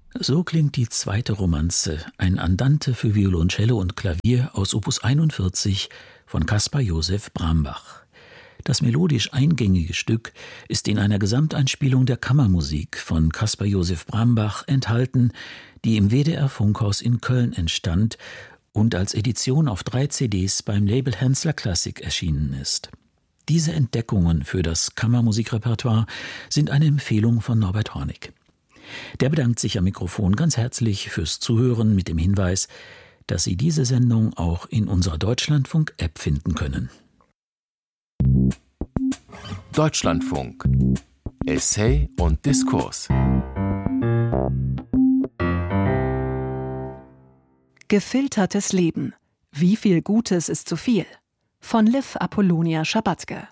So klingt die zweite Romanze, ein Andante für Violoncello und Klavier aus Opus 41 von Caspar Josef Brambach. Das melodisch eingängige Stück ist in einer Gesamteinspielung der Kammermusik von Caspar Josef Brambach enthalten, die im WDR-Funkhaus in Köln entstand und als Edition auf 3 CDs beim Label Hensler Classic erschienen ist. Diese Entdeckungen für das Kammermusikrepertoire sind eine Empfehlung von Norbert Hornig. Der bedankt sich am Mikrofon ganz herzlich fürs Zuhören mit dem Hinweis, dass Sie diese Sendung auch in unserer Deutschlandfunk-App finden können. Deutschlandfunk. Essay und Diskurs. Gefiltertes Leben. Wie viel Gutes ist zu viel? Von Liv Apollonia Schabatzke.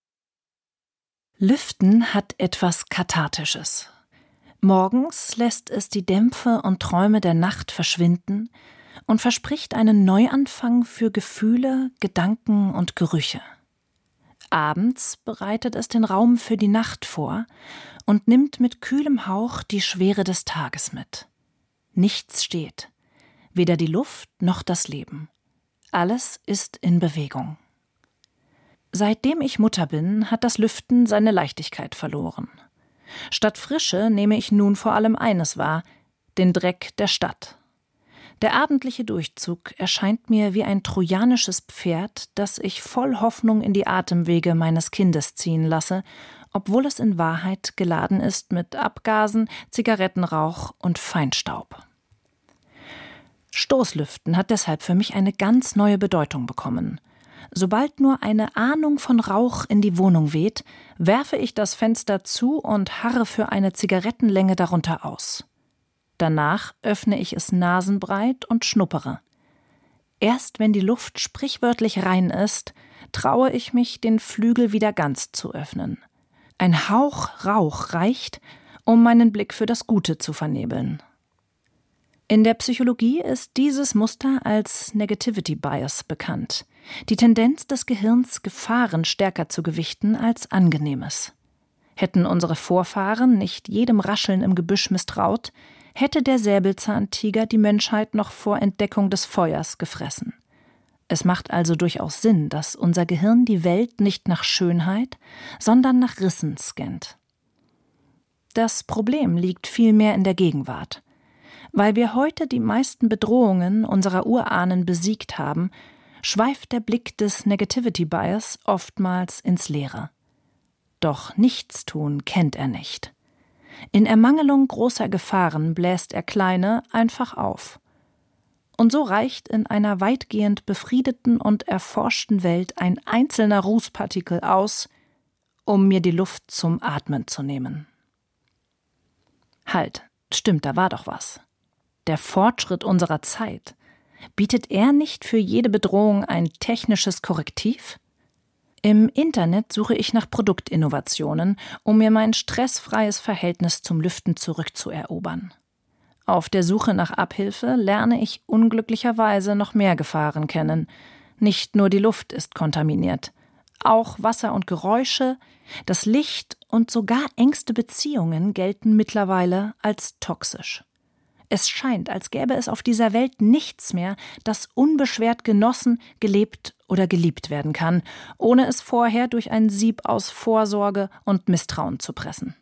Lüften hat etwas Kathartisches. Morgens lässt es die Dämpfe und Träume der Nacht verschwinden und verspricht einen Neuanfang für Gefühle, Gedanken und Gerüche. Abends bereitet es den Raum für die Nacht vor und nimmt mit kühlem Hauch die Schwere des Tages mit. Nichts steht, weder die Luft noch das Leben. Alles ist in Bewegung. Seitdem ich Mutter bin, hat das Lüften seine Leichtigkeit verloren. Statt Frische nehme ich nun vor allem eines wahr: den Dreck der Stadt. Der abendliche Durchzug erscheint mir wie ein trojanisches Pferd, das ich voll Hoffnung in die Atemwege meines Kindes ziehen lasse, obwohl es in Wahrheit geladen ist mit Abgasen, Zigarettenrauch und Feinstaub. Stoßlüften hat deshalb für mich eine ganz neue Bedeutung bekommen. Sobald nur eine Ahnung von Rauch in die Wohnung weht, werfe ich das Fenster zu und harre für eine Zigarettenlänge darunter aus. Danach öffne ich es nasenbreit und schnuppere. Erst wenn die Luft sprichwörtlich rein ist, traue ich mich, den Flügel wieder ganz zu öffnen. Ein Hauch Rauch reicht, um meinen Blick für das Gute zu vernebeln. In der Psychologie ist dieses Muster als Negativity Bias bekannt. Die Tendenz des Gehirns, Gefahren stärker zu gewichten als Angenehmes. Hätten unsere Vorfahren nicht jedem Rascheln im Gebüsch misstraut, hätte der Säbelzahntiger die Menschheit noch vor Entdeckung des Feuers gefressen. Es macht also durchaus Sinn, dass unser Gehirn die Welt nicht nach Schönheit, sondern nach Rissen scannt. Das Problem liegt vielmehr in der Gegenwart. Weil wir heute die meisten Bedrohungen unserer Urahnen besiegt haben, schweift der Blick des Negativity Bias oftmals ins Leere. Doch Nichtstun kennt er nicht. In Ermangelung großer Gefahren bläst er kleine einfach auf. Und so reicht in einer weitgehend befriedeten und erforschten Welt ein einzelner Rußpartikel aus, um mir die Luft zum Atmen zu nehmen. Halt, stimmt, da war doch was. Der Fortschritt unserer Zeit, bietet er nicht für jede Bedrohung ein technisches Korrektiv? Im Internet suche ich nach Produktinnovationen, um mir mein stressfreies Verhältnis zum Lüften zurückzuerobern. Auf der Suche nach Abhilfe lerne ich unglücklicherweise noch mehr Gefahren kennen. Nicht nur die Luft ist kontaminiert. Auch Wasser und Geräusche, das Licht und sogar engste Beziehungen gelten mittlerweile als toxisch. Es scheint, als gäbe es auf dieser Welt nichts mehr, das unbeschwert genossen, gelebt oder geliebt werden kann, ohne es vorher durch ein Sieb aus Vorsorge und Misstrauen zu pressen.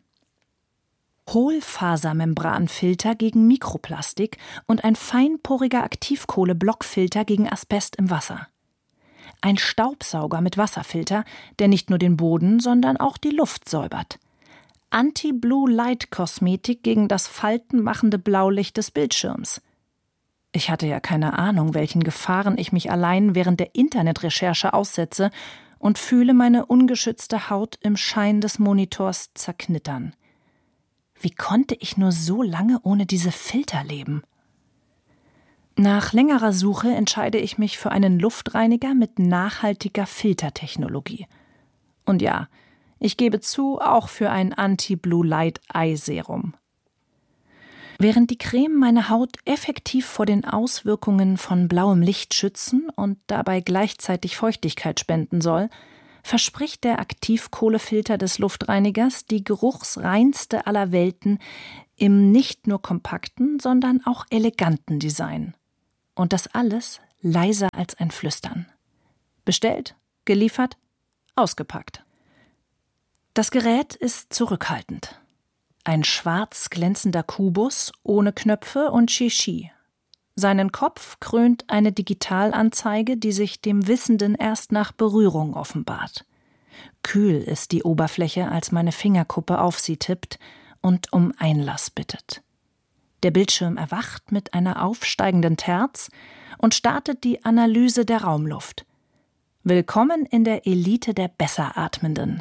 Hohlfasermembranfilter gegen Mikroplastik und ein feinporiger Aktivkohle-Blockfilter gegen Asbest im Wasser. Ein Staubsauger mit Wasserfilter, der nicht nur den Boden, sondern auch die Luft säubert. Anti-Blue-Light-Kosmetik gegen das faltenmachende Blaulicht des Bildschirms. Ich hatte ja keine Ahnung, welchen Gefahren ich mich allein während der Internetrecherche aussetze und fühle meine ungeschützte Haut im Schein des Monitors zerknittern. Wie konnte ich nur so lange ohne diese Filter leben? Nach längerer Suche entscheide ich mich für einen Luftreiniger mit nachhaltiger Filtertechnologie. Und ja, ich gebe zu, auch für ein Anti-Blue-Light-Eye-Serum. Während die Creme meine Haut effektiv vor den Auswirkungen von blauem Licht schützen und dabei gleichzeitig Feuchtigkeit spenden soll, verspricht der Aktivkohlefilter des Luftreinigers die geruchsreinste aller Welten im nicht nur kompakten, sondern auch eleganten Design. Und das alles leiser als ein Flüstern. Bestellt, geliefert, ausgepackt. Das Gerät ist zurückhaltend. Ein schwarz glänzender Kubus ohne Knöpfe und Shishi. Seinen Kopf krönt eine Digitalanzeige, die sich dem Wissenden erst nach Berührung offenbart. Kühl ist die Oberfläche, als meine Fingerkuppe auf sie tippt und um Einlass bittet. Der Bildschirm erwacht mit einer aufsteigenden Terz und startet die Analyse der Raumluft. Willkommen in der Elite der Besseratmenden.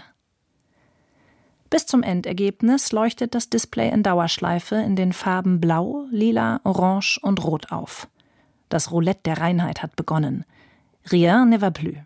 Bis zum Endergebnis leuchtet das Display in Dauerschleife in den Farben Blau, Lila, Orange und Rot auf. Das Roulette der Reinheit hat begonnen. Rien ne va plus.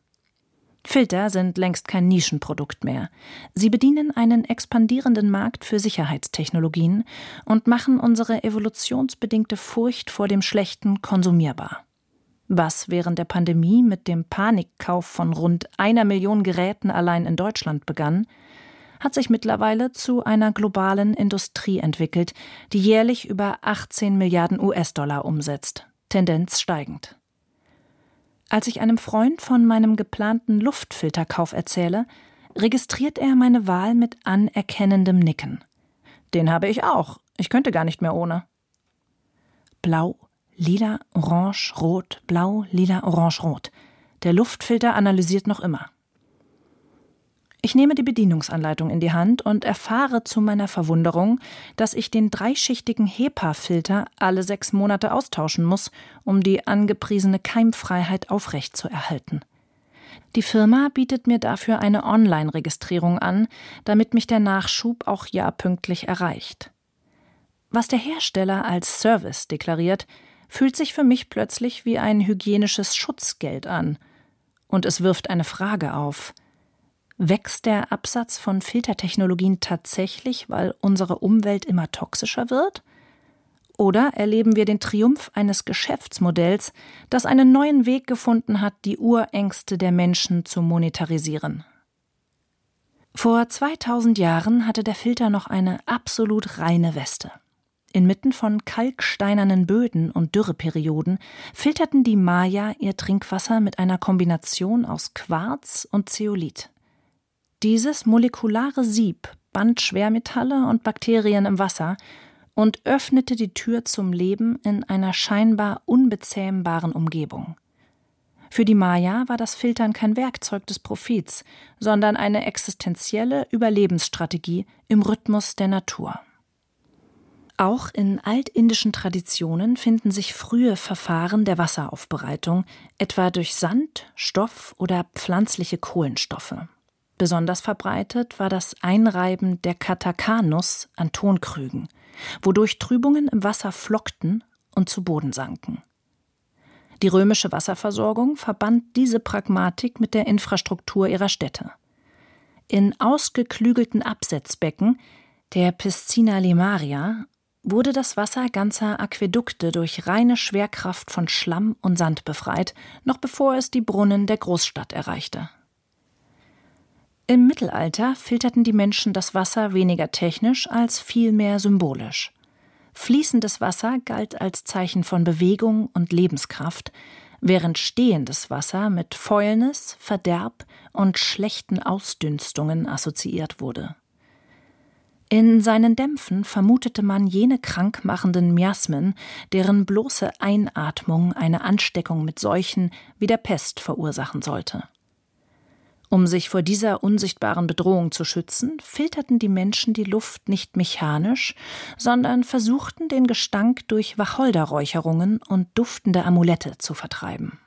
Filter sind längst kein Nischenprodukt mehr. Sie bedienen einen expandierenden Markt für Sicherheitstechnologien und machen unsere evolutionsbedingte Furcht vor dem Schlechten konsumierbar. Was während der Pandemie mit dem Panikkauf von rund 1 Million Geräten allein in Deutschland begann, hat sich mittlerweile zu einer globalen Industrie entwickelt, die jährlich über 18 Milliarden US-Dollar umsetzt, Tendenz steigend. Als ich einem Freund von meinem geplanten Luftfilterkauf erzähle, registriert er meine Wahl mit anerkennendem Nicken. Den habe ich auch, ich könnte gar nicht mehr ohne. Blau, Lila, Orange, Rot, Blau, Lila, Orange, Rot. Der Luftfilter analysiert noch immer. Ich nehme die Bedienungsanleitung in die Hand und erfahre zu meiner Verwunderung, dass ich den 3-schichtigen HEPA-Filter alle 6 Monate austauschen muss, um die angepriesene Keimfreiheit aufrechtzuerhalten. Die Firma bietet mir dafür eine Online-Registrierung an, damit mich der Nachschub auch jahrpünktlich erreicht. Was der Hersteller als Service deklariert, fühlt sich für mich plötzlich wie ein hygienisches Schutzgeld an. Und es wirft eine Frage auf. Wächst der Absatz von Filtertechnologien tatsächlich, weil unsere Umwelt immer toxischer wird? Oder erleben wir den Triumph eines Geschäftsmodells, das einen neuen Weg gefunden hat, die Urängste der Menschen zu monetarisieren? Vor 2000 Jahren hatte der Filter noch eine absolut reine Weste. Inmitten von kalksteinernen Böden und Dürreperioden filterten die Maya ihr Trinkwasser mit einer Kombination aus Quarz und Zeolit. Dieses molekulare Sieb band Schwermetalle und Bakterien im Wasser und öffnete die Tür zum Leben in einer scheinbar unbezähmbaren Umgebung. Für die Maya war das Filtern kein Werkzeug des Profits, sondern eine existenzielle Überlebensstrategie im Rhythmus der Natur. Auch in altindischen Traditionen finden sich frühe Verfahren der Wasseraufbereitung, etwa durch Sand, Stoff oder pflanzliche Kohlenstoffe. Besonders verbreitet war das Einreiben der Katakanus an Tonkrügen, wodurch Trübungen im Wasser flockten und zu Boden sanken. Die römische Wasserversorgung verband diese Pragmatik mit der Infrastruktur ihrer Städte. In ausgeklügelten Absetzbecken, der Piscina Limaria, wurde das Wasser ganzer Aquädukte durch reine Schwerkraft von Schlamm und Sand befreit, noch bevor es die Brunnen der Großstadt erreichte. Im Mittelalter filterten die Menschen das Wasser weniger technisch als vielmehr symbolisch. Fließendes Wasser galt als Zeichen von Bewegung und Lebenskraft, während stehendes Wasser mit Fäulnis, Verderb und schlechten Ausdünstungen assoziiert wurde. In seinen Dämpfen vermutete man jene krankmachenden Miasmen, deren bloße Einatmung eine Ansteckung mit Seuchen wie der Pest verursachen sollte. Um sich vor dieser unsichtbaren Bedrohung zu schützen, filterten die Menschen die Luft nicht mechanisch, sondern versuchten, den Gestank durch Wacholderräucherungen und duftende Amulette zu vertreiben.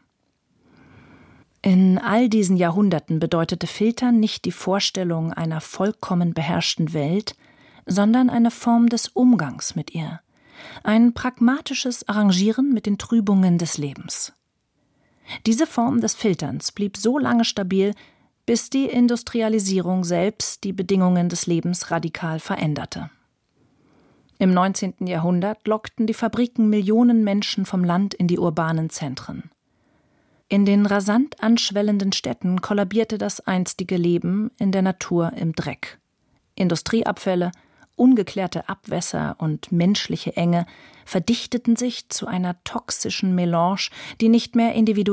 In all diesen Jahrhunderten bedeutete Filtern nicht die Vorstellung einer vollkommen beherrschten Welt, sondern eine Form des Umgangs mit ihr, ein pragmatisches Arrangieren mit den Trübungen des Lebens. Diese Form des Filterns blieb so lange stabil, bis die Industrialisierung selbst die Bedingungen des Lebens radikal veränderte. Im 19. Jahrhundert lockten die Fabriken Millionen Menschen vom Land in die urbanen Zentren. In den rasant anschwellenden Städten kollabierte das einstige Leben in der Natur im Dreck. Industrieabfälle, ungeklärte Abwässer und menschliche Enge verdichteten sich zu einer toxischen Melange, die nicht mehr individuell